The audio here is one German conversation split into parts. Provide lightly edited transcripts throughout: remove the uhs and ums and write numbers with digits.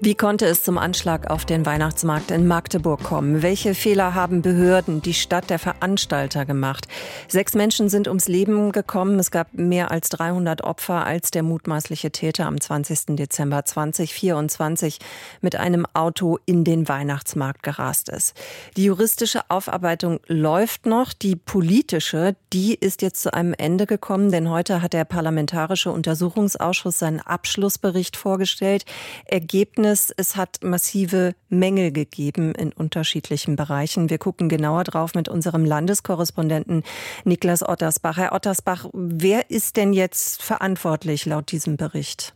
Wie konnte es zum Anschlag auf den Weihnachtsmarkt in Magdeburg kommen? Welche Fehler haben Behörden, die Stadt, der Veranstalter gemacht? 6 Menschen sind ums Leben gekommen. Es gab mehr als 300 Opfer, als der mutmaßliche Täter am 20. Dezember 2024 mit einem Auto in den Weihnachtsmarkt gerast ist. Die juristische Aufarbeitung läuft noch. Die politische, die ist jetzt zu einem Ende gekommen, denn heute hat der Parlamentarische Untersuchungsausschuss seinen Abschlussbericht vorgestellt. Ergebnis: Es hat massive Mängel gegeben in unterschiedlichen Bereichen. Wir gucken genauer drauf mit unserem Landeskorrespondenten Niklas Ottersbach. Herr Ottersbach, wer ist denn jetzt verantwortlich laut diesem Bericht?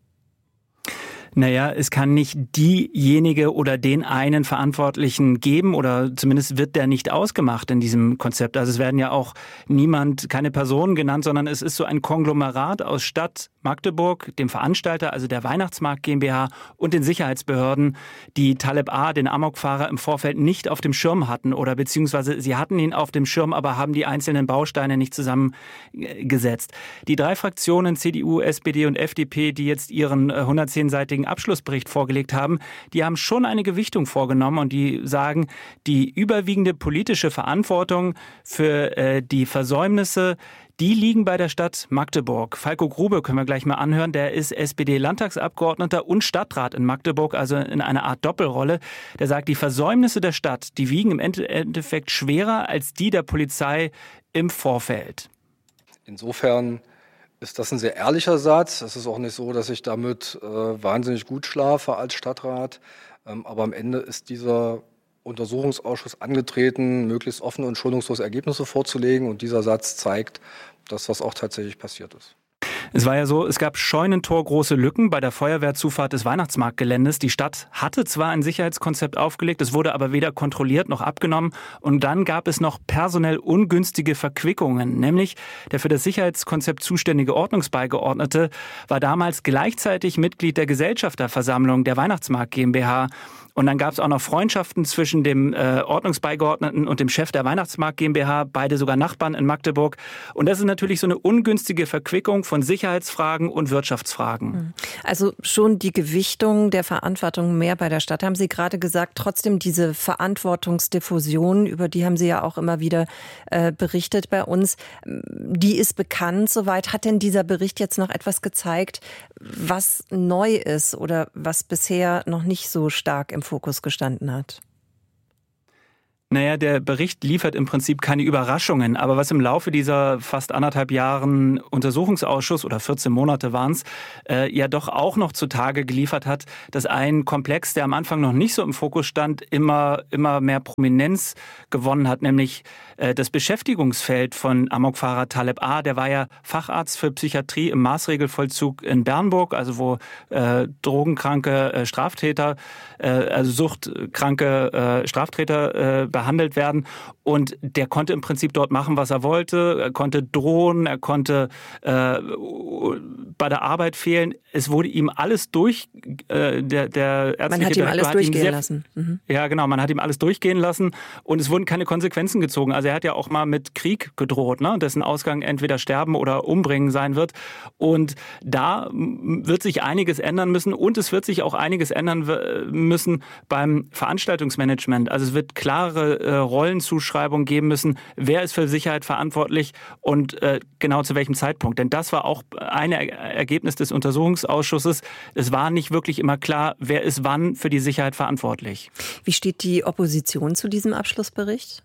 Naja, es kann nicht diejenige oder den einen Verantwortlichen geben, oder zumindest wird der nicht ausgemacht in diesem Konzept. Also es werden ja auch keine Personen genannt, sondern es ist so ein Konglomerat aus Stadt Magdeburg, dem Veranstalter, also der Weihnachtsmarkt GmbH, und den Sicherheitsbehörden, die Taleb A., den Amokfahrer, im Vorfeld nicht auf dem Schirm hatten, oder beziehungsweise sie hatten ihn auf dem Schirm, aber haben die einzelnen Bausteine nicht zusammengesetzt. Die 3 Fraktionen CDU, SPD und FDP, die jetzt ihren 110-seitigen Abschlussbericht vorgelegt haben, die haben schon eine Gewichtung vorgenommen und die sagen, die überwiegende politische Verantwortung für die Versäumnisse, die liegen bei der Stadt Magdeburg. Falko Grube können wir gleich mal anhören. Der ist SPD-Landtagsabgeordneter und Stadtrat in Magdeburg, also in einer Art Doppelrolle. Der sagt, die Versäumnisse der Stadt, die wiegen im Endeffekt schwerer als die der Polizei im Vorfeld. Insofern ist das ein sehr ehrlicher Satz. Es ist auch nicht so, dass ich damit wahnsinnig gut schlafe als Stadtrat. Aber am Ende ist dieser Untersuchungsausschuss angetreten, möglichst offene und schonungslose Ergebnisse vorzulegen. Und dieser Satz zeigt, dass das auch tatsächlich passiert ist. Es war ja so, es gab scheunentorgroße Lücken bei der Feuerwehrzufahrt des Weihnachtsmarktgeländes. Die Stadt hatte zwar ein Sicherheitskonzept aufgelegt, es wurde aber weder kontrolliert noch abgenommen. Und dann gab es noch personell ungünstige Verquickungen. Nämlich der für das Sicherheitskonzept zuständige Ordnungsbeigeordnete war damals gleichzeitig Mitglied der Gesellschafterversammlung der Weihnachtsmarkt GmbH. Und dann gab es auch noch Freundschaften zwischen dem Ordnungsbeigeordneten und dem Chef der Weihnachtsmarkt GmbH, beide sogar Nachbarn in Magdeburg. Und das ist natürlich so eine ungünstige Verquickung von Sicherheitsfragen und Wirtschaftsfragen. Also schon die Gewichtung der Verantwortung mehr bei der Stadt, haben Sie gerade gesagt. Trotzdem diese Verantwortungsdiffusion, über die haben Sie ja auch immer wieder berichtet bei uns, die ist bekannt. Soweit hat denn dieser Bericht jetzt noch etwas gezeigt, was neu ist oder was bisher noch nicht so stark im Fokus gestanden hat? Naja, der Bericht liefert im Prinzip keine Überraschungen. Aber was im Laufe dieser fast 1,5 Jahren Untersuchungsausschuss, oder 14 Monate waren es, ja doch auch noch zutage geliefert hat, dass ein Komplex, der am Anfang noch nicht so im Fokus stand, immer mehr Prominenz gewonnen hat, nämlich das Beschäftigungsfeld von Amokfahrer Taleb A. Der war ja Facharzt für Psychiatrie im Maßregelvollzug in Bernburg, also wo drogenkranke Straftäter, also suchtkranke Straftäter behandelt werden. Und der konnte im Prinzip dort machen, was er wollte. Er konnte drohen, er konnte bei der Arbeit fehlen. Es wurde ihm alles der ärztliche Man hat ihm alles durchgehen lassen. Ja, genau, man hat ihm alles durchgehen lassen und es wurden keine Konsequenzen gezogen. Also er hat ja auch mal mit Krieg gedroht, ne, dessen Ausgang entweder sterben oder umbringen sein wird. Und da wird sich einiges ändern müssen und es wird sich auch einiges ändern müssen beim Veranstaltungsmanagement. Also es wird klare Rollenzuschreibung geben müssen, wer ist für Sicherheit verantwortlich und genau zu welchem Zeitpunkt. Denn das war auch ein Ergebnis des Untersuchungsausschusses. Es war nicht wirklich immer klar, wer ist wann für die Sicherheit verantwortlich. Wie steht die Opposition zu diesem Abschlussbericht?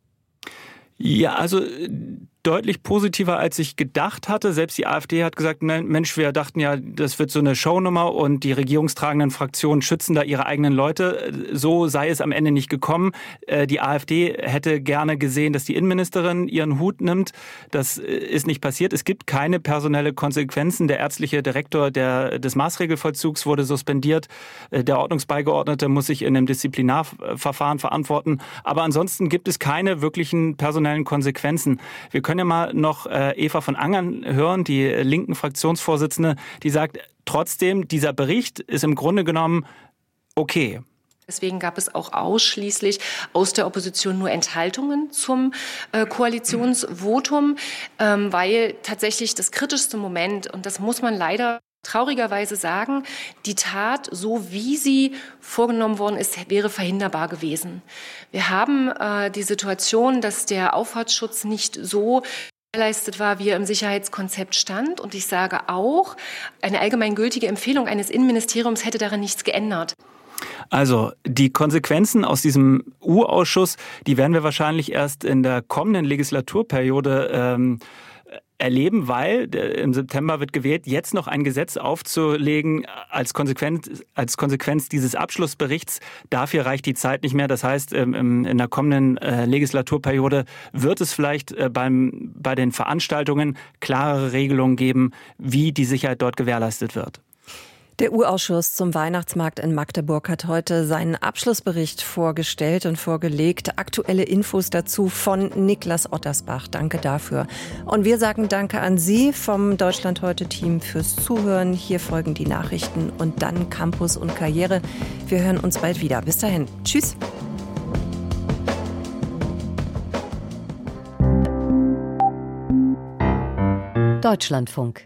Ja, also deutlich positiver, als ich gedacht hatte. Selbst die AfD hat gesagt, Mensch, wir dachten ja, das wird so eine Shownummer und die regierungstragenden Fraktionen schützen da ihre eigenen Leute. So sei es am Ende nicht gekommen. Die AfD hätte gerne gesehen, dass die Innenministerin ihren Hut nimmt. Das ist nicht passiert. Es gibt keine personelle Konsequenzen. Der ärztliche Direktor des Maßregelvollzugs wurde suspendiert. Der Ordnungsbeigeordnete muss sich in einem Disziplinarverfahren verantworten. Aber ansonsten gibt es keine wirklichen personellen Konsequenzen. Wir können ja mal noch Eva von Angern hören, die linken Fraktionsvorsitzende, die sagt, trotzdem, dieser Bericht ist im Grunde genommen okay. Deswegen gab es auch ausschließlich aus der Opposition nur Enthaltungen zum Koalitionsvotum, weil tatsächlich das kritischste Moment, und das muss man leider traurigerweise sagen, die Tat, so wie sie vorgenommen worden ist, wäre verhinderbar gewesen. Wir haben die Situation, dass der Auffahrtsschutz nicht so gewährleistet war, wie er im Sicherheitskonzept stand. Und ich sage auch, eine allgemeingültige Empfehlung eines Innenministeriums hätte daran nichts geändert. Also die Konsequenzen aus diesem U-Ausschuss, die werden wir wahrscheinlich erst in der kommenden Legislaturperiode erleben, weil im September wird gewählt, jetzt noch ein Gesetz aufzulegen als Konsequenz dieses Abschlussberichts. Dafür reicht die Zeit nicht mehr. Das heißt, in der kommenden Legislaturperiode wird es vielleicht bei den Veranstaltungen klarere Regelungen geben, wie die Sicherheit dort gewährleistet wird. Der U-Ausschuss zum Weihnachtsmarkt in Magdeburg hat heute seinen Abschlussbericht vorgestellt und vorgelegt. Aktuelle Infos dazu von Niklas Ottersbach. Danke dafür. Und wir sagen Danke an Sie vom Deutschland-Heute-Team fürs Zuhören. Hier folgen die Nachrichten und dann Campus und Karriere. Wir hören uns bald wieder. Bis dahin. Tschüss. Deutschlandfunk.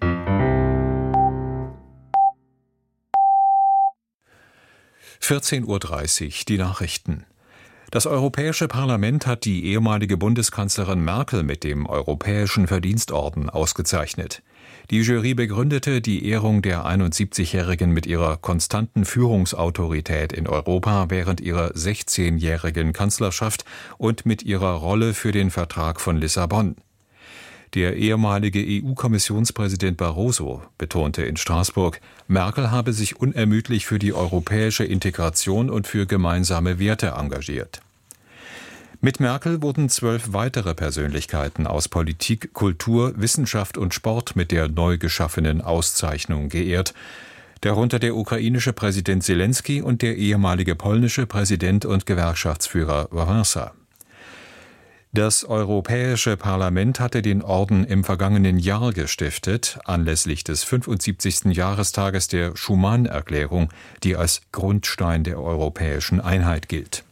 14:30 Uhr, die Nachrichten. Das Europäische Parlament hat die ehemalige Bundeskanzlerin Merkel mit dem Europäischen Verdienstorden ausgezeichnet. Die Jury begründete die Ehrung der 71-Jährigen mit ihrer konstanten Führungsautorität in Europa während ihrer 16-jährigen Kanzlerschaft und mit ihrer Rolle für den Vertrag von Lissabon. Der ehemalige EU-Kommissionspräsident Barroso betonte in Straßburg, Merkel habe sich unermüdlich für die europäische Integration und für gemeinsame Werte engagiert. Mit Merkel wurden 12 weitere Persönlichkeiten aus Politik, Kultur, Wissenschaft und Sport mit der neu geschaffenen Auszeichnung geehrt, darunter der ukrainische Präsident Zelensky und der ehemalige polnische Präsident und Gewerkschaftsführer Wałęsa. Das Europäische Parlament hatte den Orden im vergangenen Jahr gestiftet, anlässlich des 75. Jahrestages der Schuman-Erklärung, die als Grundstein der europäischen Einheit gilt.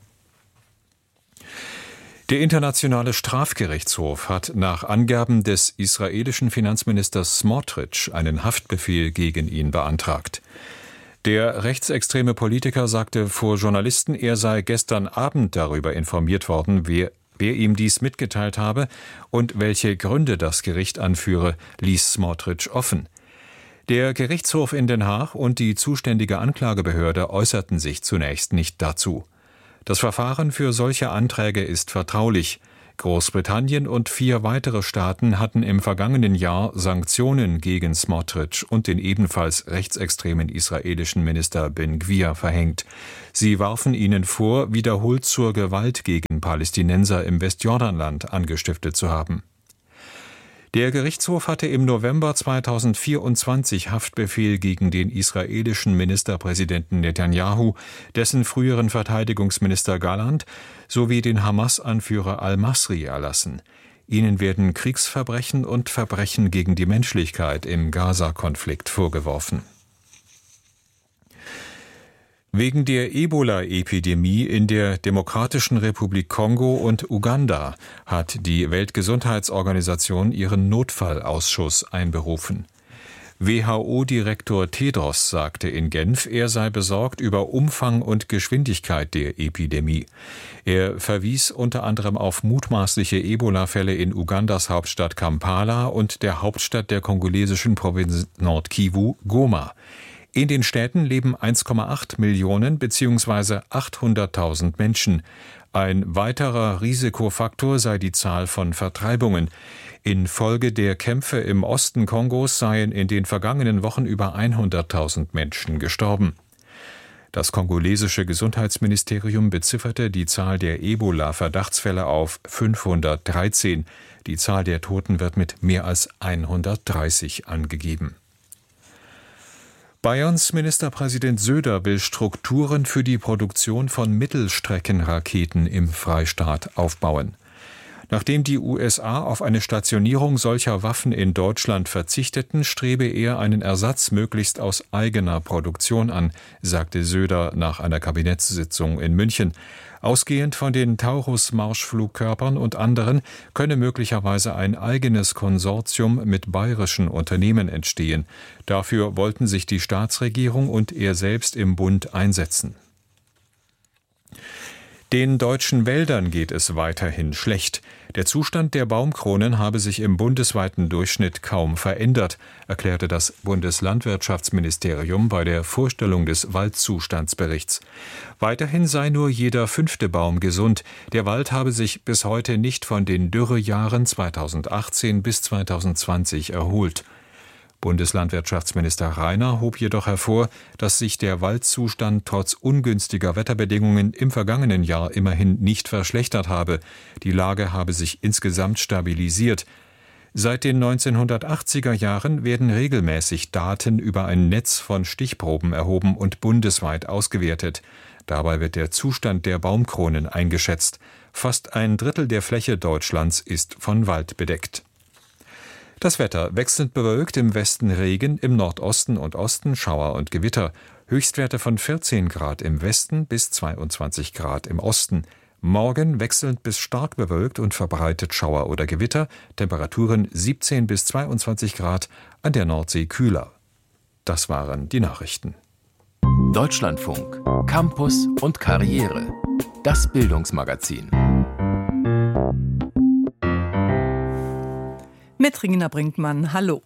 Der Internationale Strafgerichtshof hat nach Angaben des israelischen Finanzministers Smotrich einen Haftbefehl gegen ihn beantragt. Der rechtsextreme Politiker sagte vor Journalisten, er sei gestern Abend darüber informiert worden, wer ihm dies mitgeteilt habe und welche Gründe das Gericht anführe, ließ Smotrich offen. Der Gerichtshof in Den Haag und die zuständige Anklagebehörde äußerten sich zunächst nicht dazu. Das Verfahren für solche Anträge ist vertraulich. Großbritannien und 4 weitere Staaten hatten im vergangenen Jahr Sanktionen gegen Smotrich und den ebenfalls rechtsextremen israelischen Minister Ben-Gvir verhängt. Sie warfen ihnen vor, wiederholt zur Gewalt gegen Palästinenser im Westjordanland angestiftet zu haben. Der Gerichtshof hatte im November 2024 Haftbefehl gegen den israelischen Ministerpräsidenten Netanyahu, dessen früheren Verteidigungsminister Gallant sowie den Hamas-Anführer al-Masri erlassen. Ihnen werden Kriegsverbrechen und Verbrechen gegen die Menschlichkeit im Gaza-Konflikt vorgeworfen. Wegen der Ebola-Epidemie in der Demokratischen Republik Kongo und Uganda hat die Weltgesundheitsorganisation ihren Notfallausschuss einberufen. WHO-Direktor Tedros sagte in Genf, er sei besorgt über Umfang und Geschwindigkeit der Epidemie. Er verwies unter anderem auf mutmaßliche Ebola-Fälle in Ugandas Hauptstadt Kampala und der Hauptstadt der kongolesischen Provinz Nord-Kivu, Goma. In den Städten leben 1,8 Millionen bzw. 800.000 Menschen. Ein weiterer Risikofaktor sei die Zahl von Vertreibungen. Infolge der Kämpfe im Osten Kongos seien in den vergangenen Wochen über 100.000 Menschen gestorben. Das kongolesische Gesundheitsministerium bezifferte die Zahl der Ebola-Verdachtsfälle auf 513. Die Zahl der Toten wird mit mehr als 130 angegeben. Bayerns Ministerpräsident Söder will Strukturen für die Produktion von Mittelstreckenraketen im Freistaat aufbauen. Nachdem die USA auf eine Stationierung solcher Waffen in Deutschland verzichteten, strebe er einen Ersatz möglichst aus eigener Produktion an, sagte Söder nach einer Kabinettssitzung in München. Ausgehend von den Taurus-Marschflugkörpern und anderen könne möglicherweise ein eigenes Konsortium mit bayerischen Unternehmen entstehen. Dafür wollten sich die Staatsregierung und er selbst im Bund einsetzen. Den deutschen Wäldern geht es weiterhin schlecht. Der Zustand der Baumkronen habe sich im bundesweiten Durchschnitt kaum verändert, erklärte das Bundeslandwirtschaftsministerium bei der Vorstellung des Waldzustandsberichts. Weiterhin sei nur jeder 5. Baum gesund. Der Wald habe sich bis heute nicht von den Dürrejahren 2018 bis 2020 erholt. Bundeslandwirtschaftsminister Rainer hob jedoch hervor, dass sich der Waldzustand trotz ungünstiger Wetterbedingungen im vergangenen Jahr immerhin nicht verschlechtert habe. Die Lage habe sich insgesamt stabilisiert. Seit den 1980er Jahren werden regelmäßig Daten über ein Netz von Stichproben erhoben und bundesweit ausgewertet. Dabei wird der Zustand der Baumkronen eingeschätzt. Fast ein Drittel der Fläche Deutschlands ist von Wald bedeckt. Das Wetter: wechselnd bewölkt, im Westen Regen, im Nordosten und Osten Schauer und Gewitter. Höchstwerte von 14 Grad im Westen bis 22 Grad im Osten. Morgen wechselnd bis stark bewölkt und verbreitet Schauer oder Gewitter. Temperaturen 17 bis 22 Grad, an der Nordsee kühler. Das waren die Nachrichten. Deutschlandfunk, Campus und Karriere. Das Bildungsmagazin. Mit Regina Brinkmann, hallo.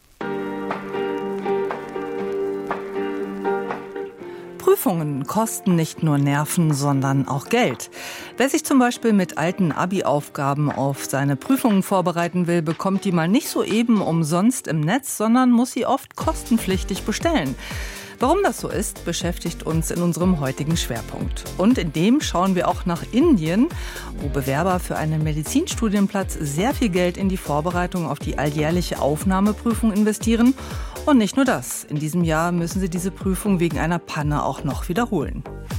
Prüfungen kosten nicht nur Nerven, sondern auch Geld. Wer sich zum Beispiel mit alten Abi-Aufgaben auf seine Prüfungen vorbereiten will, bekommt die mal nicht so eben umsonst im Netz, sondern muss sie oft kostenpflichtig bestellen. Warum das so ist, beschäftigt uns in unserem heutigen Schwerpunkt. Und in dem schauen wir auch nach Indien, wo Bewerber für einen Medizinstudienplatz sehr viel Geld in die Vorbereitung auf die alljährliche Aufnahmeprüfung investieren. Und nicht nur das. In diesem Jahr müssen sie diese Prüfung wegen einer Panne auch noch wiederholen.